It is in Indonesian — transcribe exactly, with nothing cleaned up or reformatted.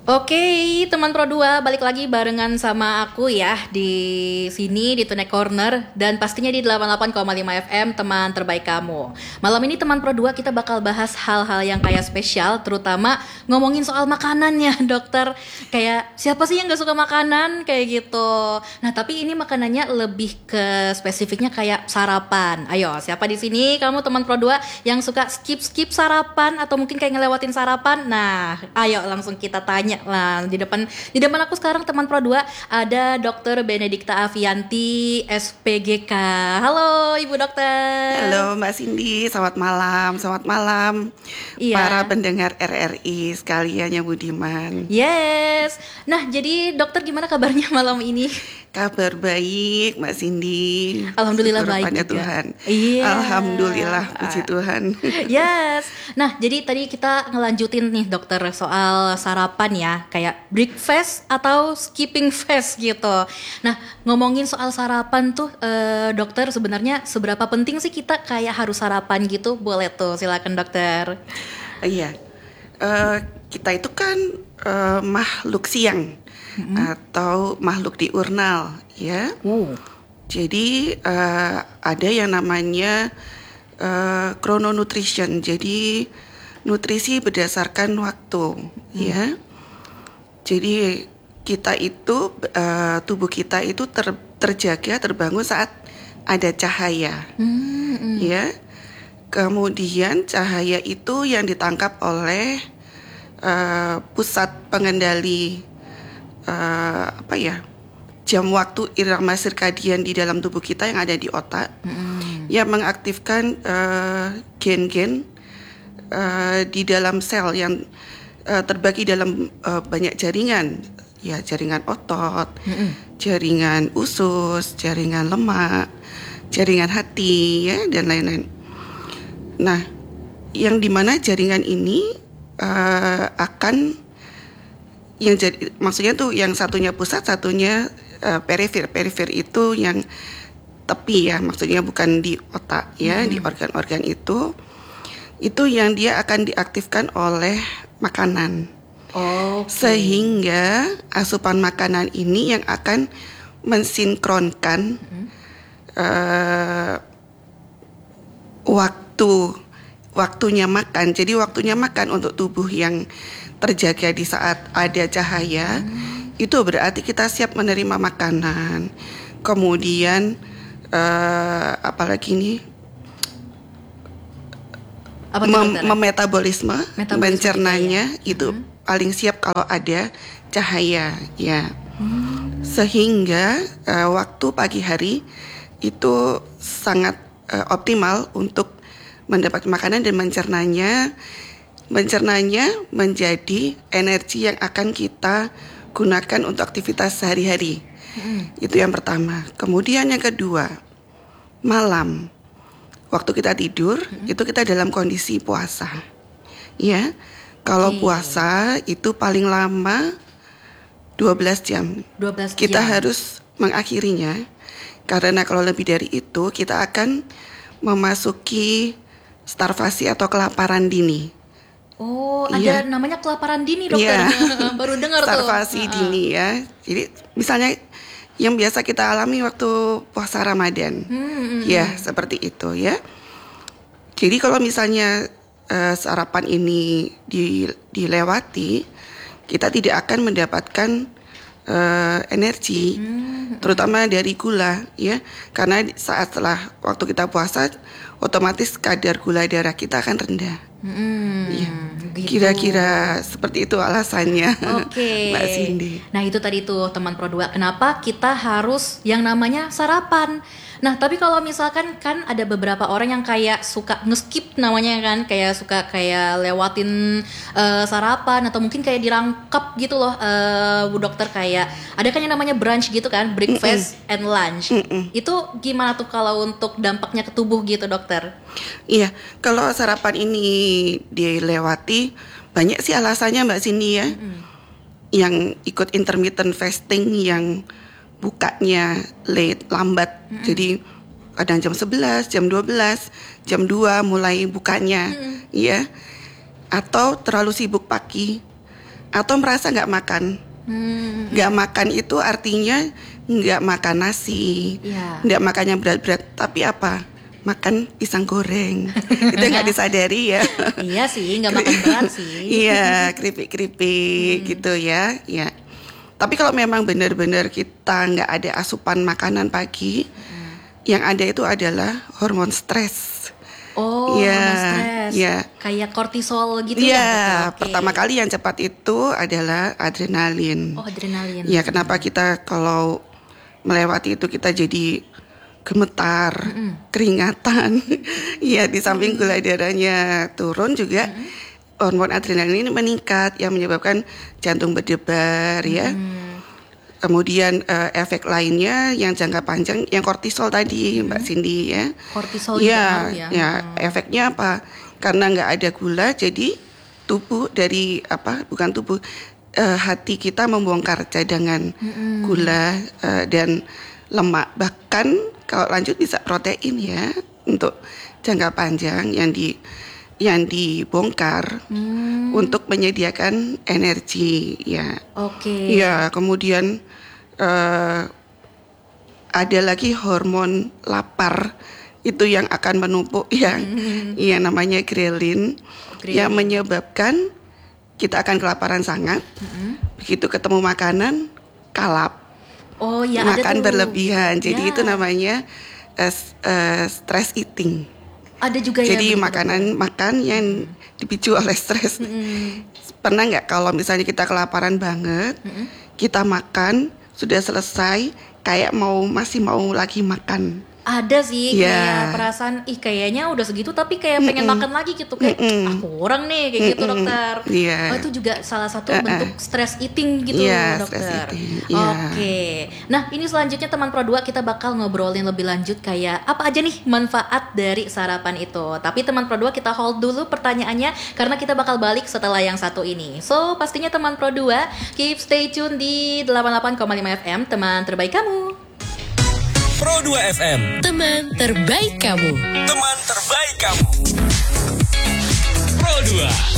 Oke, teman Pro dua balik lagi barengan sama aku ya di sini di Tunek Corner dan pastinya di delapan puluh delapan koma lima F M teman terbaik kamu. Malam ini teman Pro dua kita bakal bahas hal-hal yang kayak spesial, terutama ngomongin soal makanannya, dokter. Kayak siapa sih yang gak suka makanan kayak gitu. Nah, tapi ini makanannya lebih ke spesifiknya kayak sarapan. Ayo, siapa di sini kamu teman Pro dua yang suka skip-skip sarapan atau mungkin kayak ngelewatin sarapan? Nah, ayo langsung kita tanya. Nah, di depan di depan aku sekarang teman Pro dua ada Dokter Benedikta Avianti S P G K. Halo Ibu Dokter. Halo Mbak Cindy, selamat malam, selamat malam Iya. para pendengar R R I sekalian yang budiman. Yes. Nah, jadi dokter gimana kabarnya malam ini? Kabar baik Mbak Cindy. Alhamdulillah Syukur baik pada juga. Tuhan. Iya. Alhamdulillah, puji Tuhan. Yes. Nah, jadi tadi kita ngelanjutin nih dokter soal sarapan ya, kayak breakfast atau skipping fast gitu. Nah, ngomongin soal sarapan tuh eh, dokter sebenarnya seberapa penting sih kita kayak harus sarapan gitu? Boleh tuh, silakan dokter. Iya, Eh, kita itu kan eh, makhluk siang mm-hmm. atau makhluk diurnal, ya. Wow. Jadi eh, ada yang namanya uh, chrononutrition. Jadi nutrisi berdasarkan waktu, hmm. ya. Jadi kita itu uh, tubuh kita itu ter, terjaga terbangun saat ada cahaya, hmm, hmm. ya. Kemudian cahaya itu yang ditangkap oleh uh, pusat pengendali uh, apa ya? jam waktu irama sirkadian di dalam tubuh kita yang ada di otak, mm. yang mengaktifkan uh, gen-gen uh, di dalam sel yang uh, terbagi dalam uh, banyak jaringan, ya jaringan otot, mm. jaringan usus, jaringan lemak, jaringan hati, ya dan lain-lain. Nah, yang dimana jaringan ini uh, akan yang jadi maksudnya tuh yang satunya pusat, satunya uh, perifer. Perifer itu yang tepi ya, maksudnya bukan di otak ya, hmm. di organ-organ itu. Itu yang dia akan diaktifkan oleh makanan. Oh, okay. Sehingga asupan makanan ini yang akan mensinkronkan hmm. uh, waktu waktunya makan. Jadi waktunya makan untuk tubuh yang terjaga di saat ada cahaya, hmm. itu berarti kita siap menerima makanan. Kemudian uh, apalagi nih Apa mem- memetabolisme, Metabolisme mencernanya ya. itu hmm. paling siap kalau ada cahaya, ya. Hmm. Sehingga uh, waktu pagi hari itu sangat uh, optimal untuk mendapat makanan dan mencernanya. Mencernanya menjadi energi yang akan kita gunakan untuk aktivitas sehari-hari. Mm. Itu yang pertama. Kemudian yang kedua, malam. Waktu kita tidur, mm. itu kita dalam kondisi puasa. Ya. Kalau okay. puasa itu paling lama dua belas jam. dua belas kita jam. harus mengakhirinya. Karena kalau lebih dari itu, kita akan memasuki starvasi atau kelaparan dini. Oh, ada ya. namanya kelaparan dini dokter. Ya. Baru dengar tuh. Starvasi dini ya. Jadi misalnya yang biasa kita alami waktu puasa Ramadan. Hmm, ya, hmm. seperti itu ya. Jadi kalau misalnya uh, sarapan ini di, dilewati, kita tidak akan mendapatkan uh, energi, hmm. terutama dari gula ya. Karena saat setelah waktu kita puasa, otomatis kadar gula darah kita akan rendah. Hmm, ya. Gitu. Kira-kira seperti itu alasannya. Oke. Mbak Cindy. Nah itu tadi tuh teman Pro dua, kenapa kita harus yang namanya sarapan. Nah tapi kalau misalkan kan ada beberapa orang yang kayak suka nge-skip namanya kan, kayak suka kayak lewatin uh, sarapan atau mungkin kayak dirangkap gitu loh, uh, Bu Dokter, kayak ada kan yang namanya brunch gitu kan, breakfast Mm-mm. and lunch. Mm-mm. Itu gimana tuh kalau untuk dampaknya ke tubuh gitu dokter? Iya, kalau sarapan ini dilewati banyak sih alasannya Mbak Cindy ya. Mm-hmm. Yang ikut intermittent fasting yang bukanya late, lambat. Mm-hmm. Jadi kadang jam sebelas, jam dua belas, jam dua mulai bukanya, mm-hmm. ya. Atau terlalu sibuk pagi atau merasa nggak makan. Hmm. Nggak makan itu artinya nggak makan nasi, Ya. nggak makan yang berat-berat, tapi apa? Makan pisang goreng. Itu nggak disadari ya. Iya sih, nggak makan berat sih. Iya, keripik-keripik Hmm. gitu ya. Ya. Tapi kalau memang benar-benar kita nggak ada asupan makanan pagi, yang ada itu adalah hormon stres. Oh, Ya, hormon stres. ya. Kayak kortisol gitu Iya, ya. Oke. pertama kali yang cepat itu adalah adrenalin. Oh, adrenalin. Ya, kenapa kita kalau melewati itu kita jadi gemetar, keringatan. Ya, di samping gula darahnya turun juga hormon adrenalin ini meningkat yang menyebabkan jantung berdebar ya. Kemudian eh, efek lainnya yang jangka panjang yang kortisol tadi, Mbak Cindy ya. Kortisol juga Ya, ngaruh ya. ya, Hmm. efeknya apa? Karena nggak ada gula, jadi tubuh dari apa? Bukan tubuh, eh, hati kita membongkar cadangan gula eh, dan lemak. Bahkan kalau lanjut bisa protein ya untuk jangka panjang yang di yang dibongkar Hmm. untuk menyediakan energi ya. Oke. Ya, kemudian eh, ada lagi hormon lapar itu yang akan menumpuk yang yang namanya ghrelin Ghrelin. yang menyebabkan kita akan kelaparan sangat. Begitu ketemu makanan kalap, Oh ya, ada makan tuh. berlebihan. Jadi Ya. itu namanya eh, s- eh, stress eating. Ada juga ya. Jadi begitu, makanan makan yang dipicu oleh stres. Pernah nggak kalau misalnya kita kelaparan banget, kita makan sudah selesai, kayak mau masih mau lagi makan. Ada sih Ya. kayak perasaan ih kayaknya udah segitu tapi kayak pengen makan lagi gitu kayak ah kurang nih kayak gitu dokter. Iya. Oh itu juga salah satu Uh-uh. bentuk stress eating gitu Iya, dokter. stress eating, iya. Oke. Nah, ini selanjutnya teman Pro dua kita bakal ngobrolin lebih lanjut kayak apa aja nih manfaat dari sarapan itu. Tapi teman Pro dua kita hold dulu pertanyaannya karena kita bakal balik setelah yang satu ini. So, pastinya teman Pro dua keep stay tune di delapan puluh delapan koma lima F M teman terbaik kamu. Pro dua F M, Teman terbaik kamu. teman terbaik kamu. Pro dua.